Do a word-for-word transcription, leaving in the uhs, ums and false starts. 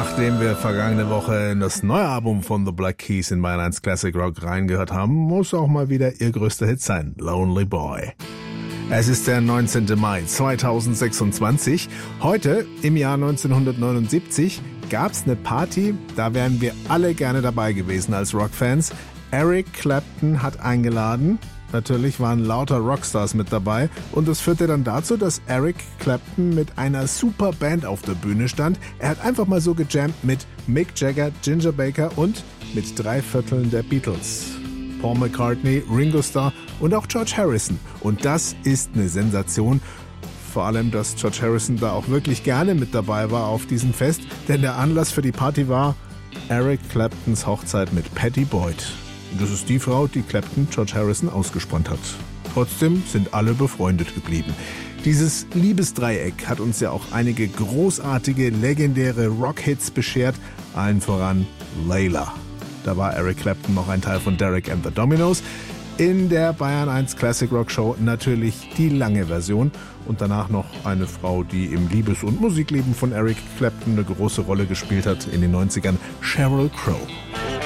Nachdem wir vergangene Woche in das neue Album von The Black Keys in Bayern eins Classic Rock reingehört haben, muss auch mal wieder ihr größter Hit sein, Lonely Boy. Es ist der neunzehnten Mai zweitausendsechsundzwanzig. Heute, im Jahr neunzehnhundertneunundsiebzig, gab's eine Party, da wären wir alle gerne dabei gewesen als Rockfans. Eric Clapton hat eingeladen. Natürlich waren lauter Rockstars mit dabei und das führte dann dazu, dass Eric Clapton mit einer super Band auf der Bühne stand. Er hat einfach mal so gejammt mit Mick Jagger, Ginger Baker und mit drei Vierteln der Beatles. Paul McCartney, Ringo Starr und auch George Harrison. Und das ist eine Sensation. Vor allem, dass George Harrison da auch wirklich gerne mit dabei war auf diesem Fest, denn der Anlass für die Party war Eric Claptons Hochzeit mit Pattie Boyd. Das ist die Frau, die Clapton George Harrison ausgespannt hat. Trotzdem sind alle befreundet geblieben. Dieses Liebesdreieck hat uns ja auch einige großartige, legendäre Rock-Hits beschert, allen voran Layla. Da war Eric Clapton noch ein Teil von Derek and the Dominos. In der Bayern eins Classic Rock Show natürlich die lange Version und danach noch eine Frau, die im Liebes- und Musikleben von Eric Clapton eine große Rolle gespielt hat in den neunzigern, Sheryl Crow.